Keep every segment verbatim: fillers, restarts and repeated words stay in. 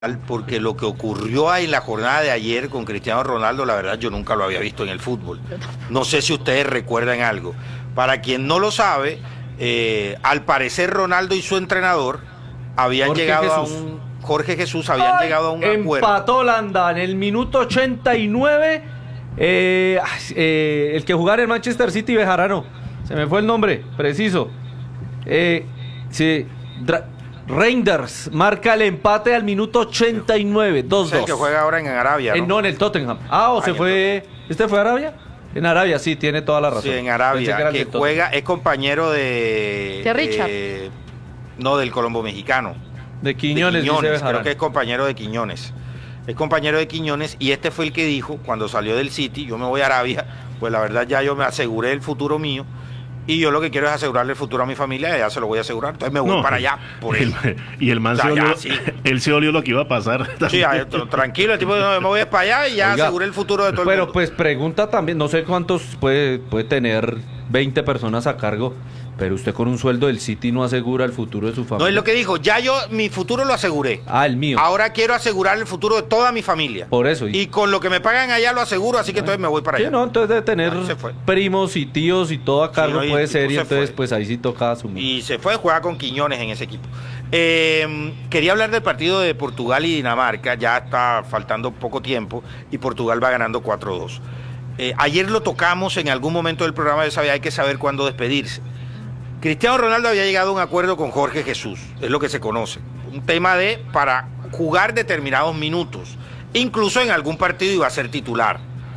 porque lo que ocurrió en la jornada de ayer con Cristiano Ronaldo, la verdad yo nunca lo había visto en el fútbol. No sé si ustedes recuerdan algo. Para quien no lo sabe, eh, al parecer Ronaldo y su entrenador habían Jorge llegado Jesús. a un... Jorge Jesús habían Ay, llegado a un empató acuerdo. Empató Holanda en el minuto ochenta y nueve. Eh, eh, el que jugara en Manchester City, Bejarano. Se me fue el nombre, preciso. Eh, sí, Dra Reinders marca el empate al minuto ochenta y nueve, dos dos. Es el que juega ahora en Arabia, ¿no? Eh, no, en el Tottenham. Ah, o Ay, se fue... ¿Este fue a Arabia? En Arabia, sí, tiene toda la razón. Sí, en Arabia, que, que juega, es compañero de... De Richard. Eh, no, del Colombo mexicano. De Quiñones, de Quiñones creo que es compañero de Quiñones. Es compañero de Quiñones y este fue el que dijo, cuando salió del City, yo me voy a Arabia, pues la verdad ya yo me aseguré el futuro mío. Y yo lo que quiero es asegurarle el futuro a mi familia, ya se lo voy a asegurar. Entonces me voy no, para allá. Por el, y el man o sea, se olió, ya, sí. él se olió lo que iba a pasar. Sí, ya, tranquilo, el tipo no, me voy para allá y ya Oiga, aseguré el futuro de todo pero el mundo. Pero pues pregunta también, no sé cuántos puede, puede tener veinte personas a cargo, pero usted con un sueldo del City no asegura el futuro de su familia. No, es lo que dijo, ya yo mi futuro lo aseguré. Ah, el mío. Ahora quiero asegurar el futuro de toda mi familia. Por eso. Y, y con lo que me pagan allá lo aseguro, así que entonces me voy para allá. Sí, no, entonces de tener primos y tíos y todo a cargo sí, no, puede ser, y entonces fue. Pues ahí sí toca asumir. Y se fue, juega con Quiñones en ese equipo. Eh, quería hablar del partido de Portugal y Dinamarca, ya está faltando poco tiempo, y Portugal va ganando cuatro dos. Eh, ayer lo tocamos en algún momento del programa, yo sabía, hay que saber cuándo despedirse. Cristiano Ronaldo había llegado a un acuerdo con Jorge Jesús, es lo que se conoce. Un tema de para jugar determinados minutos. Incluso en algún partido iba a ser titular.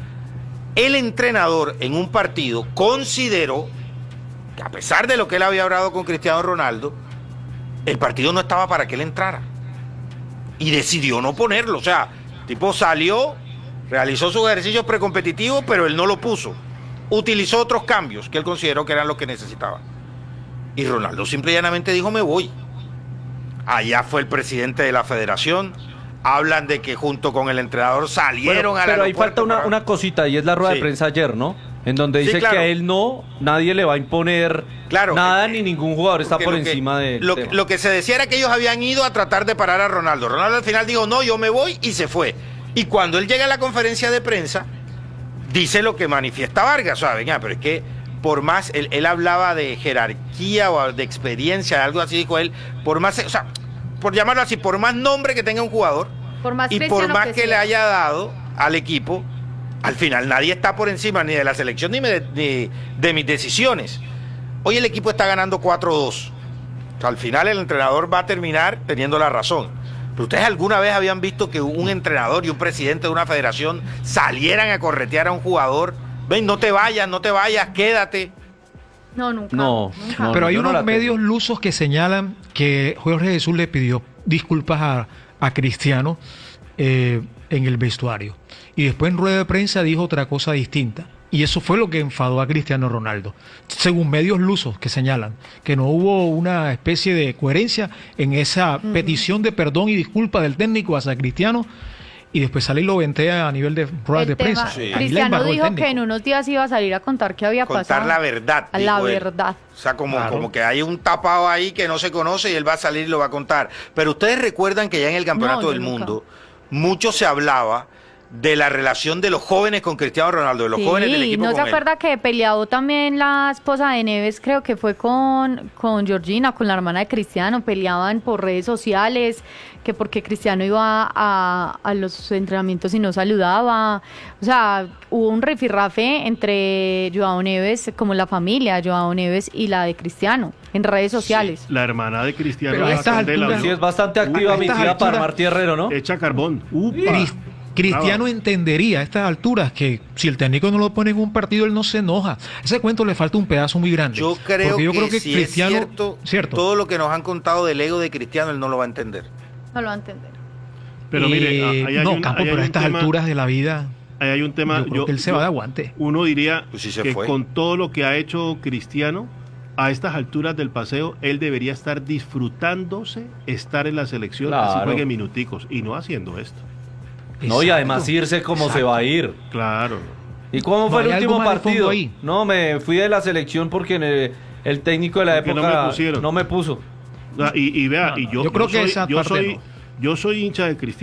El entrenador en un partido consideró que a pesar de lo que él había hablado con Cristiano Ronaldo, el partido no estaba para que él entrara. Y decidió no ponerlo. O sea, el tipo salió, realizó sus ejercicios precompetitivos, pero él no lo puso. Utilizó otros cambios que él consideró que eran los que necesitaba. Y Ronaldo simple y llanamente dijo, me voy. Allá fue el presidente de la federación. Hablan de que junto con el entrenador salieron bueno, a la Pero ahí falta una, una cosita, y es la rueda sí. de prensa ayer, ¿no? En donde dice sí, claro. que a él no, nadie le va a imponer claro, nada, eh, ni ningún jugador está por encima que, de lo, lo que se decía era que ellos habían ido a tratar de parar a Ronaldo. Ronaldo al final dijo, no, yo me voy, y se fue. Y cuando él llega a la conferencia de prensa, dice lo que manifiesta Vargas. O sea, venga, pero es que por más, él, él hablaba de jerarquía o de experiencia, algo así dijo él, por más, o sea, por llamarlo así, por más nombre que tenga un jugador, por más y por más que, que le haya dado al equipo, al final nadie está por encima ni de la selección ni de, ni de mis decisiones. Hoy el equipo está ganando cuatro dos. O sea, al final el entrenador va a terminar teniendo la razón. Pero ustedes alguna vez habían visto que un entrenador y un presidente de una federación salieran a corretear a un jugador. Ven, no te vayas, no te vayas, quédate. No, nunca. No, nunca. no pero hay unos no medios lusos que señalan que Jorge Jesús le pidió disculpas a, a Cristiano eh, en el vestuario. Y después en rueda de prensa dijo otra cosa distinta. Y eso fue lo que enfadó a Cristiano Ronaldo. Según medios lusos que señalan que no hubo una especie de coherencia en esa mm. petición de perdón y disculpa del técnico hacia Cristiano. Y después sale y lo ventea a nivel de ruedas de prensa. Sí. Cristiano dijo que en unos días iba a salir a contar qué había contar pasado. Contar la verdad. A la verdad. Él. O sea, como, claro. como que hay un tapado ahí que no se conoce y él va a salir y lo va a contar. Pero ustedes recuerdan que ya en el Campeonato no, del nunca. Mundo, mucho se hablaba de la relación de los jóvenes con Cristiano Ronaldo, de los sí, jóvenes del equipo ¿no con se acuerda él? Que peleó también la esposa de Neves, creo que fue con, con Georgina, con la hermana de Cristiano, peleaban por redes sociales, que porque Cristiano iba a, a los entrenamientos y no saludaba, o sea, hubo un rifirrafe entre Joao Neves, como la familia Joao Neves y la de Cristiano, en redes sociales. Sí, la hermana de Cristiano Pero es bastante, altura, sí, es bastante activa, mi tía para Martí Herrero, ¿no? Echa carbón. Upa. Cristiano entendería a estas alturas que si el técnico no lo pone en un partido, él no se enoja. Ese cuento le falta un pedazo muy grande. Yo creo, yo que, creo que si Cristiano, es cierto, cierto, todo lo que nos han contado del ego de Cristiano, él no lo va a entender. No lo va a entender. Pero mire, eh, ahí hay no, un, Campo, ahí pero a estas tema, alturas de la vida, ahí hay un tema. Yo creo yo, que él se yo, va de aguante. Uno diría pues sí se que fue. Con todo lo que ha hecho Cristiano, a estas alturas del paseo, él debería estar disfrutándose estar en la selección, claro. Así juegue minuticos, y no haciendo esto. No, y además irse como Exacto. se va a ir. Claro. ¿Y cómo fue no, el último partido? Ahí. No, me fui de la selección porque el, el técnico de la porque época no me, no me puso. Y, y vea, no, no. y yo, yo creo yo que soy, esa yo parte soy, no. Yo soy hincha de Cristiano.